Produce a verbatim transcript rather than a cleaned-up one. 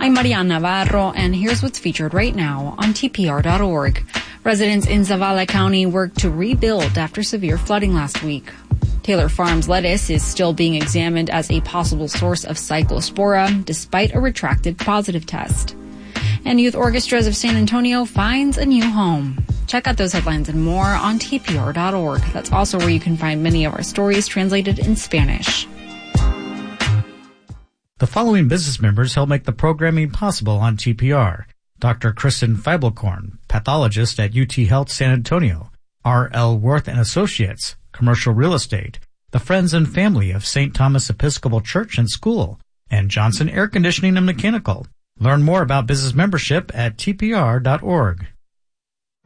I'm Mariana Navarro, and here's what's featured right now on T P R dot org. Residents in Zavala County worked to rebuild after severe flooding last week. Taylor Farms lettuce is still being examined as a possible source of cyclospora, despite a retracted positive test. And Youth Orchestras of San Antonio finds a new home. Check out those headlines and more on T P R dot org. That's also where you can find many of our stories translated in Spanish. The following business members help make the programming possible on T P R. Doctor Kristen Feibelkorn, pathologist at U T Health San Antonio. R L Worth and Associates, commercial real estate. The Friends and Family of Saint Thomas Episcopal Church and School. And Johnson Air Conditioning and Mechanical. Learn more about business membership at T P R dot org.